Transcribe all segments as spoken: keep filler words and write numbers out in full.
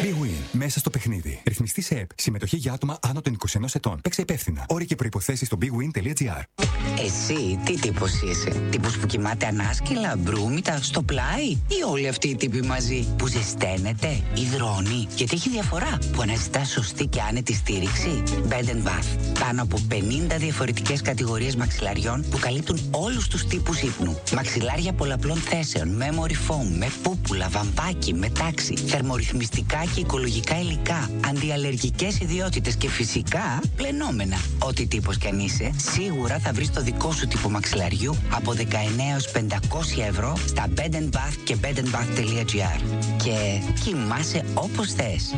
Big Win. Μέσα στο παιχνίδι. Ρυθμιστή σε ΕΠ. Συμμετοχή για άτομα άνω των είκοσι ενός ετών. Παίξε υπεύθυνα. Όροι και προϋποθέσεις στο big win τελεία gr. Εσύ τι τύπος είσαι? Τύπος που κοιμάται ανάσκελα, μπρούμητα, στο πλάι? Ή όλοι αυτοί οι τύποι μαζί που ζεσταίνεται, υδρώνει? Γιατί έχει διαφορά που αναζητά σωστή και άνετη στήριξη. Bed and Bath. Πάνω από πενήντα διαφορετικές κατηγορίες μαξιλαριών που καλύπτουν όλους τους τύπους ύπνου. Μαξιλάρια πολλαπλών θέσεων, memory foam, με πούπουλα, βαμβάκι, με τάξη, θερμορυθμιστικά και οικολογικά υλικά, αντιαλλεργικές ιδιότητες και φυσικά πλενόμενα. Ό,τι τύπος κι αν είσαι, σίγουρα θα βρεις το δικό σου τύπο μαξιλαριού από δεκαεννέα έως πεντακόσια ευρώ στα Bed and Bath και bed and bath τελεία gr. Και κοιμάσαι όπως θες.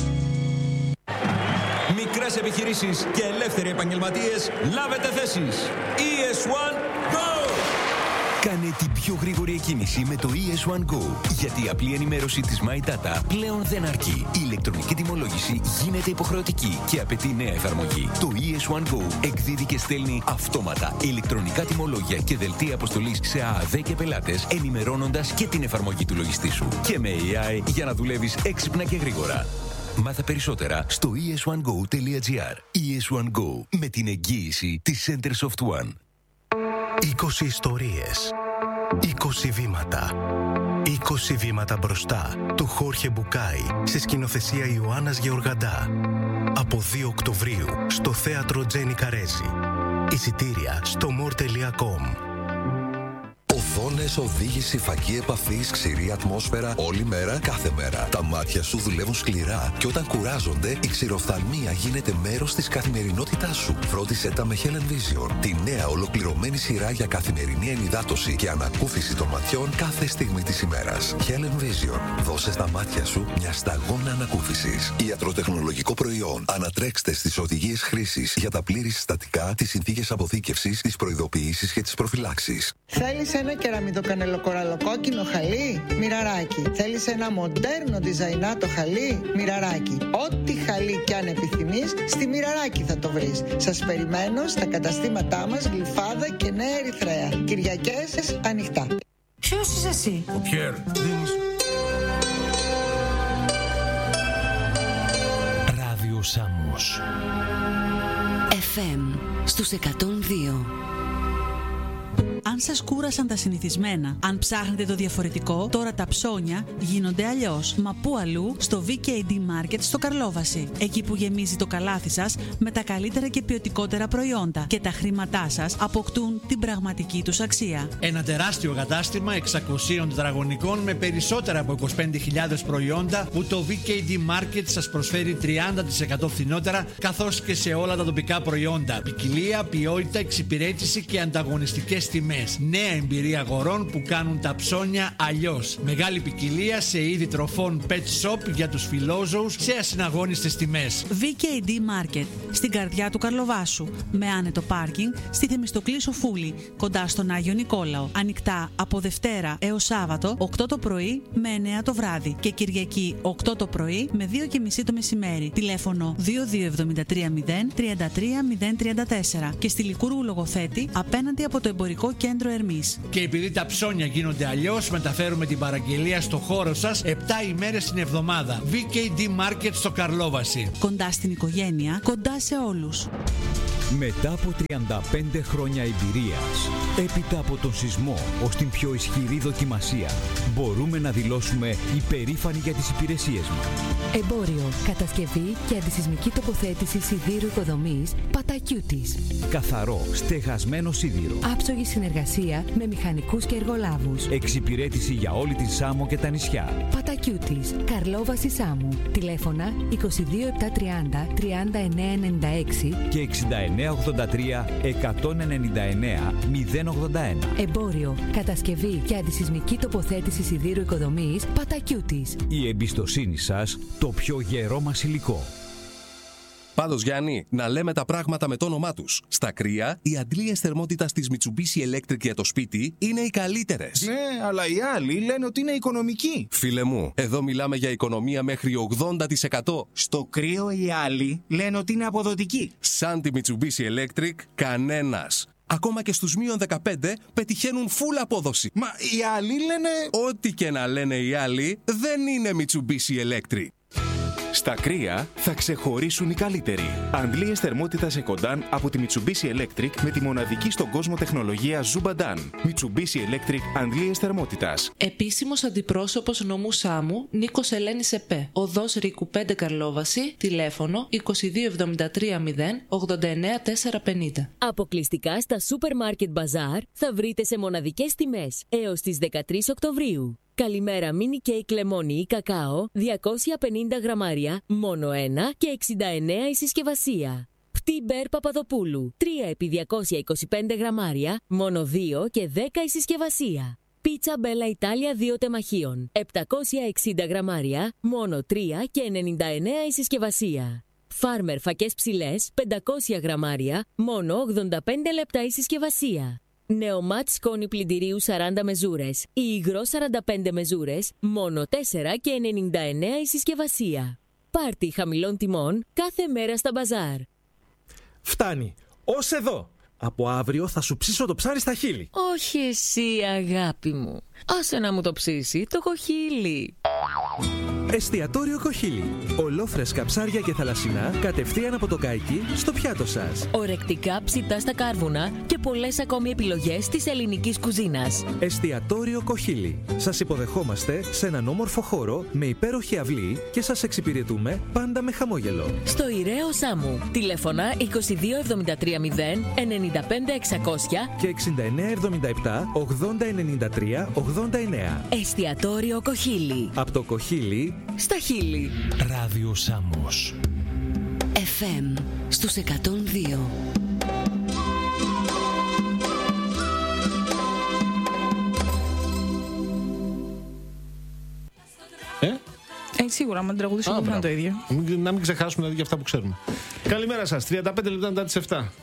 Μικρές επιχειρήσεις και ελεύθεροι επαγγελματίες, λάβετε θέσεις. ι ες One Go! Κάνε την πιο γρήγορη εκκίνηση με το ι ες One Go. Γιατί η απλή ενημέρωση της My Data πλέον δεν αρκεί. Η ηλεκτρονική τιμολόγηση γίνεται υποχρεωτική και απαιτεί νέα εφαρμογή. Το ι ες One Go εκδίδει και στέλνει αυτόματα ηλεκτρονικά τιμολόγια και δελτία αποστολής σε ΑΑΔ και πελάτες, ενημερώνοντας και την εφαρμογή του λογιστή σου. Και με έι άι για να δουλεύεις έξυπνα και γρήγορα. Μάθε περισσότερα στο ι ες one go τελεία gr. ι ες One Go, με την εγγύηση της Centersoft One. είκοσι ιστορίες, είκοσι βήματα. είκοσι βήματα μπροστά του Χόρχε Μπουκάη σε σκηνοθεσία Ιωάννας Γεωργαντά. Από δύο Οκτωβρίου στο θέατρο Τζένι Καρέζη. Εισιτήρια στο more τελεία com. Οδόνες, οδήγηση, φακή επαφής, ξηρή ατμόσφαιρα, όλη μέρα, κάθε μέρα. Τα μάτια σου δουλεύουν σκληρά και όταν κουράζονται, η ξηροφθαλμία γίνεται μέρος της καθημερινότητάς σου. Φρόντισε τα με Helen Vision, τη νέα ολοκληρωμένη σειρά για καθημερινή ενυδάτωση και ανακούφιση των ματιών κάθε στιγμή της ημέρας. Helen Vision, δώσε στα μάτια σου μια σταγόνα ανακούφισης. Ιατροτεχνολογικό προϊόν. Ανατρέξτε στις οδηγίες χρήσης για τα πλήρη συστατικά, τις συνθήκες αποθήκευσης, τις προειδοποιήσεις και τις προφυλάξεις. Θέλεις ένα κεραμιτοκανελοκοραλοκόκκινο χαλί? Μοιραράκι. Θέλεις ένα μοντέρνο διζαϊνάτο χαλί? Μοιραράκι. Ό,τι χαλί κι αν επιθυμείς, στη Μοιραράκι θα το βρεις. Σας περιμένω στα καταστήματά μας Γλυφάδα και Νέα Ερυθρέα. Κυριακές ανοιχτά. Ποιος είσαι εσύ? Ο Πιέρ. Ράδιο Σάμος εφ εμ στους εκατόν δύο. Αν σας κούρασαν τα συνηθισμένα, αν ψάχνετε το διαφορετικό, τώρα τα ψώνια γίνονται αλλιώς. Μα πού αλλού? Στο βι κέι ντι Market στο Καρλόβαση. Εκεί που γεμίζει το καλάθι σας με τα καλύτερα και ποιοτικότερα προϊόντα και τα χρήματά σας αποκτούν την πραγματική τους αξία. Ένα τεράστιο κατάστημα εξακοσίων τετραγωνικών με περισσότερα από είκοσι πέντε χιλιάδες προϊόντα που το βι κέι ντι Market σας προσφέρει τριάντα τοις εκατό φθηνότερα, καθώς και σε όλα τα τοπικά προϊόντα. Ποικιλία, ποιότητα, εξυπηρέτηση και ανταγωνιστικές τιμές. Νέα εμπειρία αγορών που κάνουν τα ψώνια αλλιώς. Μεγάλη ποικιλία σε είδη τροφών pet shop για τους φιλόζωους σε ασυναγώνιστες τιμές. βι κέι ντι Market, στην καρδιά του Καρλοβάσου, με άνετο πάρκινγκ στη Θεμιστοκλή Σοφούλη, κοντά στον Άγιο Νικόλαο. Ανοιχτά από Δευτέρα έως Σάββατο, οκτώ το πρωί με εννέα το βράδυ και Κυριακή οκτώ το πρωί με δύο και μισή το μεσημέρι. Τηλέφωνο δύο δύο επτά τρία μηδέν τρία τρία μηδέν τρία τέσσερα και στη Λικούργου Λογοθέτη απέναντι από το εμπορικό κέντρο Ερμής. Και επειδή τα ψώνια γίνονται αλλιώς, μεταφέρουμε την παραγγελία στο χώρο σας επτά ημέρες την εβδομάδα. βι κέι ντι Market στο Καρλόβαση. Κοντά στην οικογένεια, κοντά σε όλους. Μετά από τριάντα πέντε χρόνια εμπειρίας, έπειτα από τον σεισμό ως την πιο ισχυρή δοκιμασία, μπορούμε να δηλώσουμε υπερήφανοι για τις υπηρεσίες μας. Εμπόριο, κατασκευή και αντισεισμική τοποθέτηση σιδήρου οικοδομής Πατακιούτης. Καθαρό, στεγασμένο σίδηρο. Άψογη συνεργασία με μηχανικούς και εργολάβους. Εξυπηρέτηση για όλη τη Σάμο και τα νησιά. Πατακιούτης, Καρλόβαση Σάμου. Τηλέφωνα είκοσι δύο επτακόσια τριάντα τριάντα εννέα ενενήντα έξι και εξήντα εννέα ογδόντα τρία εκατόν ενενήντα εννέα μηδέν ογδόντα ένα. Εμπόριο, κατασκευή και αντισεισμική τοποθέτηση σιδήρου οικοδομής Πατακιούτης. Η εμπιστοσύνη σας, το πιο γερό μας υλικό. Πάντως, Γιάννη, να λέμε τα πράγματα με το όνομά τους. Στα κρύα, οι αντλίες θερμότητας της Mitsubishi Electric για το σπίτι είναι οι καλύτερες. Ναι, αλλά οι άλλοι λένε ότι είναι οικονομικοί. Φίλε μου, εδώ μιλάμε για οικονομία μέχρι ογδόντα τοις εκατό. Στο κρύο οι άλλοι λένε ότι είναι αποδοτικοί. Σαν τη Mitsubishi Electric, κανένας. Ακόμα και στους μείον δεκαπέντε πετυχαίνουν full απόδοση. Μα οι άλλοι λένε... Ό,τι και να λένε οι άλλοι, δεν είναι Mitsubishi Electric. Στα κρύα θα ξεχωρίσουν οι καλύτεροι. Αντλίες θερμότητας Ecodan από τη Mitsubishi Electric με τη μοναδική στον κόσμο τεχνολογία Zubadan. Mitsubishi Electric αντλίες θερμότητας. Επίσημος αντιπρόσωπος νομού Σάμου Νίκος Ελένης ΕΠΕ. Οδός Ρίκου πέντε Καρλόβαση. Τηλέφωνο είκοσι δύο εβδομήντα τρία μηδέν ογδόντα εννέα τετρακόσια πενήντα. Αποκλειστικά στα Supermarket Bazaar θα βρείτε σε μοναδικές τιμές έως τις δεκατρείς Οκτωβρίου. Καλημέρα μίνι κέικ λεμόνι ή κακάο, διακόσια πενήντα γραμμάρια, μόνο ένα και εξήντα εννέα η συσκευασία. Πτή Μπέρ Παπαδοπούλου, τρία επί διακόσια είκοσι πέντε γραμμάρια, μόνο δύο και δέκα η συσκευασία. Πίτσα Μπέλα Ιτάλια δύο τεμαχίων, επτακόσια εξήντα γραμμάρια, μόνο τρία και ενενήντα εννέα η συσκευασία. Φάρμερ φακές ψηλές, πεντακόσια γραμμάρια, μόνο ογδόντα πέντε λεπτά η συσκευασία. Νεομάτ σκόνη πλυντηρίου σαράντα μεζούρες ή υγρό σαράντα πέντε μεζούρες, μόνο τέσσερα και ενενήντα εννέα η συσκευασία. Πάρτι χαμηλών τιμών κάθε μέρα στα μπαζάρ. Φτάνει. Ως εδώ. Από αύριο θα σου ψήσω το ψάρι στα χείλη. Όχι εσύ, αγάπη μου. Άσε να μου το ψήσει το κοχύλι. Εστιατόριο Κοχύλι. Ολόφρεσκα ψάρια και θαλασσινά κατευθείαν από το καϊκί στο πιάτο σας. Ορεκτικά ψητά στα κάρβουνα και πολλές ακόμη επιλογές της ελληνικής κουζίνας. Εστιατόριο Κοχύλι. Σας υποδεχόμαστε σε έναν όμορφο χώρο με υπέροχη αυλή και σας εξυπηρετούμε πάντα με χαμόγελο. Στο Ιραίο Σάμου. Τηλέφωνα είκοσι δύο εβδομήντα τρία μηδέν ενενήντα πέντε εξακόσια και εξήντα εννέα εβδομήντα επτά ογδόντα ενενήντα τρία ογδόντα εννέα. Εστιατόριο Κοχύλι. Από το Κοχύλι στα χείλη. Ράδιο Σάμος. εφ εμ στους εκατόν δύο. Ε? Ε, σίγουρα, άμα την τραγουδήσω δεν είναι το ίδιο. Να μην ξεχάσουμε δηλαδή για αυτά που ξέρουμε. Καλημέρα σας, τριάντα πέντε λεπτά μετά τις επτά.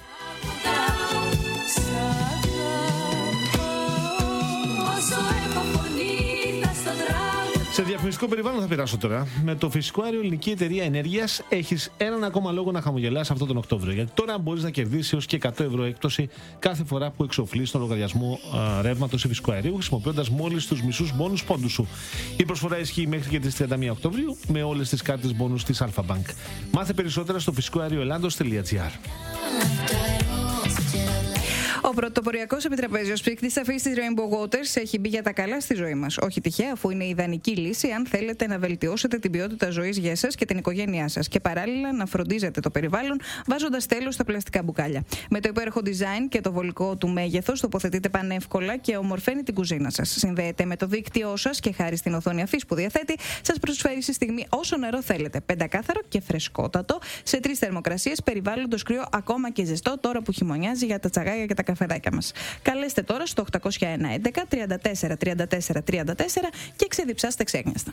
Σε διαφημιστικό περιβάλλον θα περάσω τώρα. Με το φυσικό αέριο Ελληνική Εταιρεία Ενέργειας έχεις έναν ακόμα λόγο να χαμογελάς αυτό τον Οκτώβριο. Γιατί τώρα μπορείς να κερδίσεις έως και εκατό ευρώ έκπτωση κάθε φορά που εξοφλείς τον λογαριασμό ρεύματος ή φυσικού αερίου, χρησιμοποιώντας μόλις τους μισούς μπόνους πόντους σου. Η προσφορά ισχύει μέχρι και τις τριάντα μία Οκτωβρίου με όλες τις κάρτες μπόνους της Alpha Bank. Μάθε περισσότερα στο φυσικό αέριο ελλάδος τελεία τζι άρ. Ο πρωτοποριακός επιτραπέζιος πίκτης αφής της Rainbow Waters έχει μπει για τα καλά στη ζωή μας. Όχι τυχαία, αφού είναι η ιδανική λύση αν θέλετε να βελτιώσετε την ποιότητα ζωής για εσάς και την οικογένειά σας και παράλληλα να φροντίζετε το περιβάλλον βάζοντας τέλος στα πλαστικά μπουκάλια. Με το υπέροχο design και το βολικό του μέγεθος τοποθετείτε πανεύκολα και ομορφαίνει την κουζίνα σας. Συνδέεται με το δίκτυό σας και χάρη στην οθόνη αφής που διαθέτει, σας προσφέρει στη στιγμή όσο νερό θέλετε. Πεντακάθαρο και φρεσκότατο σε τρεις θερμοκρασίες, περιβάλλοντος κρύο ακόμα και ζεστό τώρα που χειμωνιάζει για τα τσαγάκια και τα καφεδάκια μας. Καλέστε τώρα στο οκτώ μηδέν ένα έντεκα τριάντα τέσσερα τριάντα τέσσερα τριάντα τέσσερα και ξεδιψάστε ξέγνιαστα.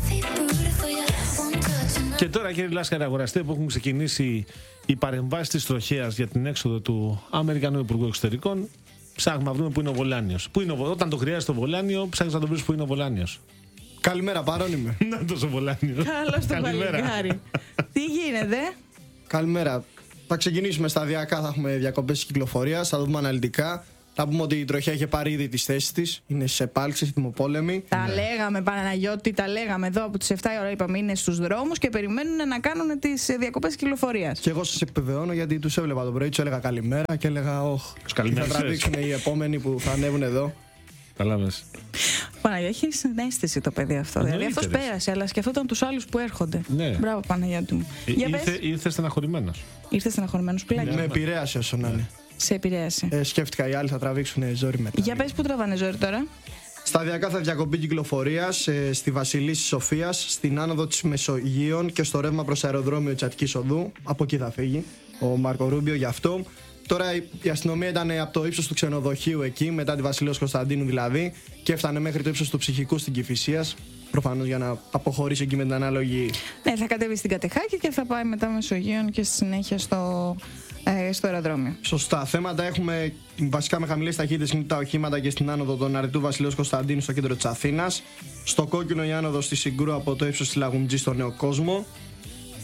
Και τώρα, κύριε Λάσκαρη, αγοραστέ που έχουν ξεκινήσει οι παρεμβάσεις της τροχέας για την έξοδο του Αμερικανού Υπουργού Εξωτερικών, ψάχνουμε να βρούμε πού είναι ο Βολάνιος. Πού είναι ο... Όταν το χρειάζεται το Βολάνιο, ψάχνεις να το βρεις πού είναι ο Βολάνιος. Καλημέρα, παρόν είμαι. Να τόσο Βολάνιο. Καλώς το παλικάρι. Τι γίνεται? Καλημέρα. Θα ξεκινήσουμε σταδιακά, θα έχουμε διακοπές κυκλοφορίας, θα δούμε αναλυτικά. Θα πούμε ότι η τροχιά είχε πάρει ήδη τις θέσεις της, είναι σε επάλξη, θυμοπόλεμη. Τα ναι. λέγαμε, Παναγιώτη, τα λέγαμε εδώ από τις επτά η ώρα, είπαμε είναι στους δρόμους και περιμένουν να κάνουν τις διακοπές κυκλοφορίας. Και εγώ σας επιβεβαιώνω γιατί τους έβλεπα το πρωί, τους έλεγα καλημέρα και έλεγα όχ, θα τραβήξουν οι επόμενοι που θα ανέβουν εδώ. Καλά μες. Παναγιώτη, έχει συναίσθηση το παιδί αυτό. Δηλαδή αυτός πέρασε, αλλά σκεφτόταν τους άλλους που έρχονται. Ναι. Μπράβο, Παναγιώτη μου. Ή, ήρθε, ήρθε στεναχωρημένος. Ήρθε στεναχωρημένος πλάκι. Ναι. Με επηρέασε όσο να είναι. Σε επηρέασε. Ε, σκέφτηκα οι άλλοι θα τραβήξουν ζόρι μετά. Για πες που τραβάνε ζόρι τώρα. Σταδιακά θα διακοπή κυκλοφορίας ε, στη Βασιλίσσης Σοφίας, στην άνοδο της Μεσογείων και στο ρεύμα προς αεροδρόμιο της Αττικής Οδού. Από εκεί θα φύγει ο Μάρκο Ρούμπιο γι' αυτό. Τώρα η αστυνομία ήταν από το ύψος του ξενοδοχείου εκεί, μετά τη Βασιλέως Κωνσταντίνου δηλαδή, και έφτανε μέχρι το ύψος του Ψυχικού στην Κηφισίας. Προφανώς για να αποχωρήσει εκεί με την ανάλογη. Ναι, θα κατέβει στην Κατεχάκη και θα πάει μετά Μεσογείων και στη συνέχεια στο, ε, στο αεροδρόμιο. Σωστά. Θέματα έχουμε βασικά με χαμηλές ταχύτητες κινητά οχήματα και στην άνοδο των Αρετού Βασιλέως Κωνσταντίνου στο κέντρο της Αθήνας. Στο κόκκινο η άνοδο στη Συγκρού από το ύψος της Λαγουμτζή στο Νέο Κόσμο.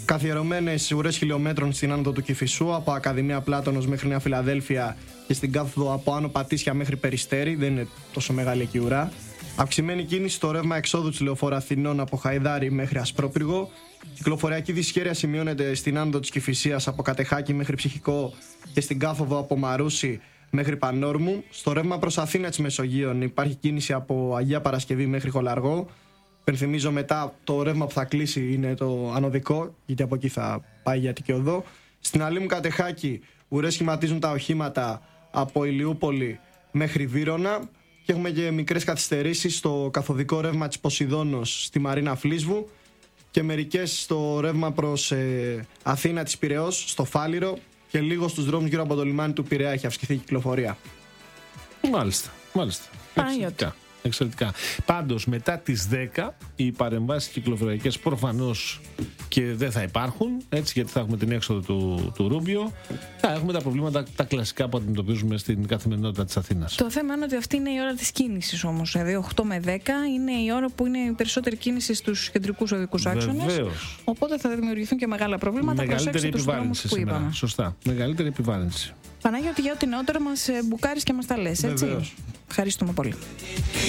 Καθιερωμένες ουρές χιλιόμετρων στην άνοδο του Κηφισού, από Ακαδημία Πλάτωνος μέχρι Νέα Φιλαδέλφια, και στην κάθοδο από Άνω Πατήσια μέχρι Περιστέρι, δεν είναι τόσο μεγάλη εκεί ουρά. Αυξημένη κίνηση στο ρεύμα εξόδου της Λεωφόρου Αθηνών από Χαϊδάρι μέχρι Ασπρόπυργο. Κυκλοφοριακή δυσχέρεια σημειώνεται στην άνοδο της Κηφισίας από Κατεχάκη μέχρι Ψυχικό και στην κάθοδο από Μαρούσι μέχρι Πανόρμου. Στο ρεύμα προς Αθήνα της Μεσογείων υπάρχει κίνηση από Αγία Παρασκευή μέχρι Χολαργό. Υπενθυμίζω, μετά το ρεύμα που θα κλείσει είναι το ανωδικό, γιατί από εκεί θα πάει για Αττική Οδό. Στην Αλήμου Κατεχάκη ουρές σχηματίζουν τα οχήματα από Ηλιούπολη μέχρι Βύρωνα. Και έχουμε και μικρές καθυστερήσεις στο καθοδικό ρεύμα της Ποσειδώνος στη Μαρίνα Φλίσβου και μερικές στο ρεύμα προς ε, Αθήνα της Πειραιώς, στο Φάληρο, και λίγο στους δρόμους γύρω από το λιμάνι του Πειραιά έχει αυξηθεί η κυκλοφορία. Μάλιστα, μάλιστα. Εξαιρετικά. Εξαιρετικά. Πάντως, μετά τις δέκα οι παρεμβάσεις κυκλοφοριακές προφανώς και δεν θα υπάρχουν, έτσι, γιατί θα έχουμε την έξοδο του, του Ρούμπιο. Θα έχουμε τα προβλήματα τα κλασικά που αντιμετωπίζουμε στην καθημερινότητα της Αθήνας. Το θέμα είναι ότι αυτή είναι η ώρα της κίνησης όμως. Δηλαδή, οκτώ με δέκα είναι η ώρα που είναι η περισσότερη κίνηση στους κεντρικούς οδικούς άξονες. Βεβαίως. Οπότε θα δημιουργηθούν και μεγάλα προβλήματα. Μεγαλύτερη επιβάρυνση σήμερα. Είπαμε. Σωστά. Μεγαλύτερη επιβάρυνση. Πανάγιο, ότι για ό,τι νεότερο μας μπουκάρεις και μας τα λες, έτσι. Βεβαίως. Ευχαριστούμε πολύ.